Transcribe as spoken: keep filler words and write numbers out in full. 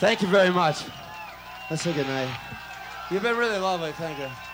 Thank you very much. That's a good night. You've been really lovely. Thank you.